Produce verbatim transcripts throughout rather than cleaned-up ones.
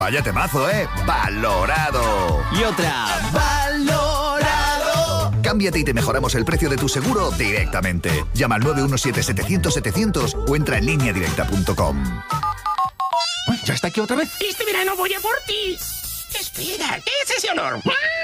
Vaya temazo, ¿eh? ¡Valorado! Y otra, ¡valorado! Cámbiate y te mejoramos el precio de tu seguro directamente. Llama al nueve uno siete, setecientos, setecientos o entra en línea directa punto com. ¿Ya está aquí otra vez? Este verano voy a por ti. Espera, ¿qué es ese olor?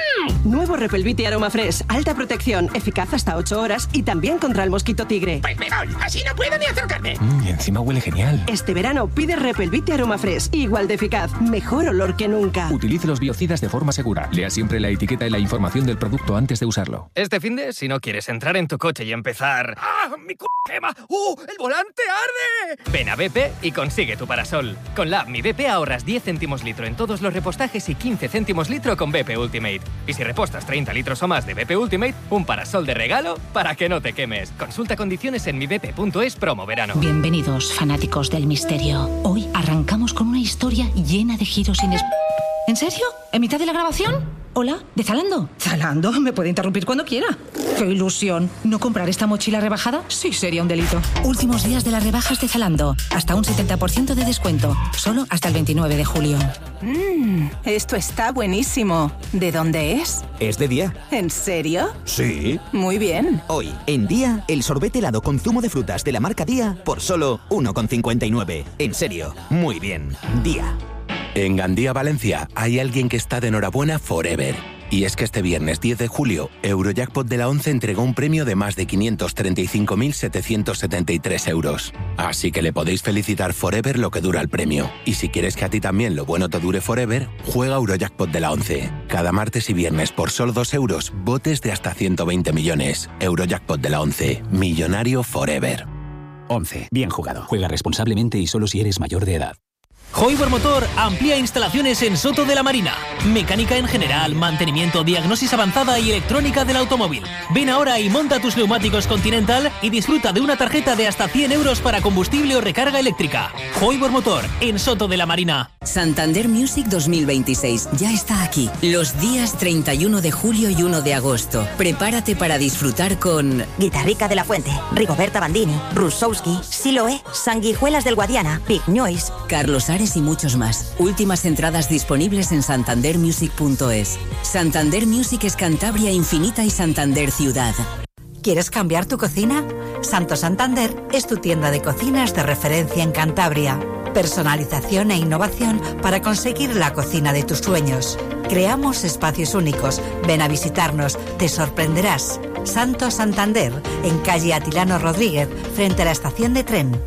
Nuevo Repelvite Aroma Fresh. Alta protección, eficaz hasta ocho horas y también contra el mosquito tigre. Pues me voy, así no puedo ni acercarme. Mm, y encima huele genial. Este verano pide Repelvite Aroma Fresh. Igual de eficaz, mejor olor que nunca. Utilice los biocidas de forma segura. Lea siempre la etiqueta y la información del producto antes de usarlo. Este finde, si no quieres entrar en tu coche y empezar... ¡Ah, mi c*** quema! ¡Uh, el volante arde! Ven a B P y consigue tu parasol. Con la app Mi B P ahorras diez céntimos litro en todos los repostajes y quince céntimos litro con B P Ultimate. Y si repostas treinta litros o más de B P Ultimate, un parasol de regalo para que no te quemes. Consulta condiciones en mi b p punto es promo verano. Bienvenidos, fanáticos del misterio. Hoy arrancamos con una historia llena de giros inesp... ¿En serio? ¿En mitad de la grabación? Hola, ¿de Zalando? ¿Zalando? Me puede interrumpir cuando quiera. ¡Qué ilusión! ¿No comprar esta mochila rebajada? Sí, sería un delito. Últimos días de las rebajas de Zalando. Hasta un setenta por ciento de descuento. Solo hasta el veintinueve de julio. Mmm, esto está buenísimo. ¿De dónde es? Es de Día. ¿En serio? Sí. Muy bien. Hoy, en Día, el sorbete helado con zumo de frutas de la marca Día por solo uno con cincuenta y nueve. En serio, muy bien. Día. En Gandía, Valencia, hay alguien que está de enhorabuena forever. Y es que este viernes diez de julio, Eurojackpot de la once entregó un premio de más de quinientos treinta y cinco mil setecientos setenta y tres euros. Así que le podéis felicitar forever lo que dura el premio. Y si quieres que a ti también lo bueno te dure forever, juega Eurojackpot de la once. Cada martes y viernes por solo dos euros, botes de hasta ciento veinte millones. Eurojackpot de la once. Millonario forever. once. Bien jugado. Juega responsablemente y solo si eres mayor de edad. Hoiber Motor amplía instalaciones en Soto de la Marina. Mecánica en general, mantenimiento, diagnosis avanzada y electrónica del automóvil. Ven ahora y monta tus neumáticos Continental y disfruta de una tarjeta de hasta cien euros para combustible o recarga eléctrica. Hoiber Motor, en Soto de la Marina. Santander Music dos mil veintiséis ya está aquí. Los días treinta y uno de julio y uno de agosto. Prepárate para disfrutar con Guitarrica de la Fuente, Rigoberta Bandini, Rusowski, Siloé, Sanguijuelas del Guadiana, Big Noise, Carlos Ares y muchos más. Últimas entradas disponibles en santander music punto es. Santander Music es Cantabria infinita y Santander ciudad. ¿Quieres cambiar tu cocina? Santo Santander es tu tienda de cocinas de referencia en Cantabria. Personalización e innovación para conseguir la cocina de tus sueños. Creamos espacios únicos. Ven a visitarnos, te sorprenderás. Santo Santander, en calle Atilano Rodríguez, frente a la estación de tren.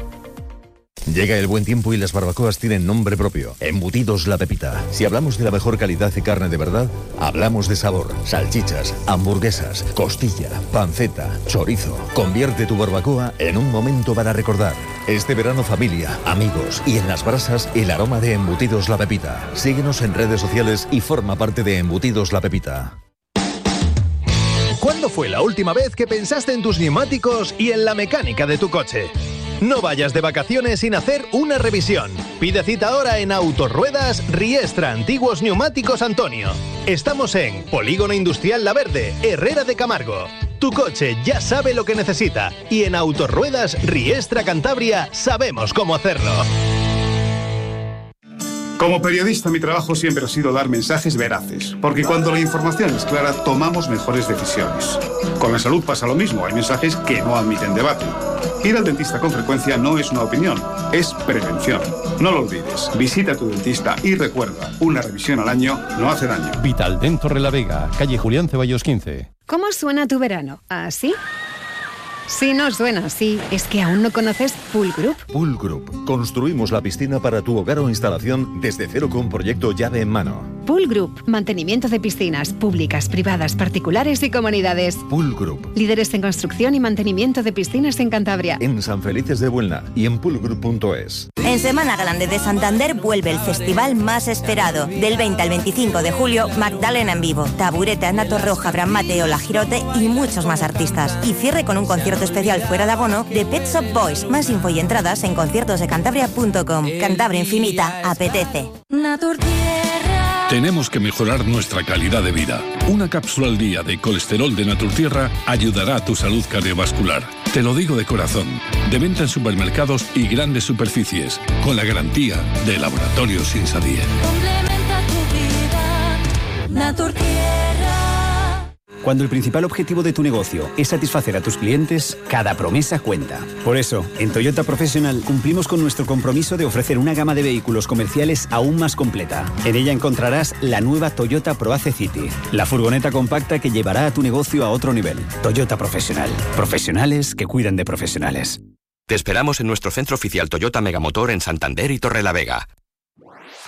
Llega el buen tiempo y las barbacoas tienen nombre propio. Embutidos La Pepita. Si hablamos de la mejor calidad de carne de verdad, hablamos de sabor. Salchichas, hamburguesas, costilla, panceta, chorizo. Convierte tu barbacoa en un momento para recordar. Este verano, familia, amigos y en las brasas, el aroma de Embutidos La Pepita. Síguenos en redes sociales y forma parte de Embutidos La Pepita. ¿Cuándo fue la última vez que pensaste en tus neumáticos y en la mecánica de tu coche? No vayas de vacaciones sin hacer una revisión. Pide cita ahora en Autorruedas Riestra Antiguos Neumáticos Antonio. Estamos en Polígono Industrial La Verde, Herrera de Camargo. Tu coche ya sabe lo que necesita y en Autorruedas Riestra Cantabria sabemos cómo hacerlo. Como periodista, mi trabajo siempre ha sido dar mensajes veraces, porque cuando la información es clara, tomamos mejores decisiones. Con la salud pasa lo mismo, hay mensajes que no admiten debate. Ir al dentista con frecuencia no es una opinión, es prevención. No lo olvides, visita a tu dentista y recuerda, una revisión al año no hace daño. Vitaldent Torrelavega, calle Julián Ceballos quince. ¿Cómo suena tu verano? ¿Así? Si no suena así, es que aún no conoces Pool Group. Pool Group. Construimos la piscina para tu hogar o instalación desde cero con proyecto llave en mano. Pool Group. Mantenimiento de piscinas públicas, privadas, particulares y comunidades. Pool Group. Líderes en construcción y mantenimiento de piscinas en Cantabria. En San Felices de Buelna y en pool group punto es. En Semana Grande de Santander vuelve el festival más esperado. Del veinte al veinticinco de julio, Magdalena en vivo, Tabureta, Nato Roja, Bran Mateo, La Girote y muchos más artistas. Y cierre con un concierto especial fuera de abono de Pet Shop Boys. Más info y entradas en conciertos de cantabria punto com. Cantabria Infinita, apetece. Tenemos que mejorar nuestra calidad de vida. Una cápsula al día de colesterol de Naturtierra ayudará a tu salud cardiovascular. Te lo digo de corazón. De venta en supermercados y grandes superficies, con la garantía de Laboratorios Insadir. Cuando el principal objetivo de tu negocio es satisfacer a tus clientes, cada promesa cuenta. Por eso, en Toyota Professional cumplimos con nuestro compromiso de ofrecer una gama de vehículos comerciales aún más completa. En ella encontrarás la nueva Toyota ProAce City, la furgoneta compacta que llevará a tu negocio a otro nivel. Toyota Professional. Profesionales que cuidan de profesionales. Te esperamos en nuestro centro oficial Toyota Megamotor en Santander y Torrelavega.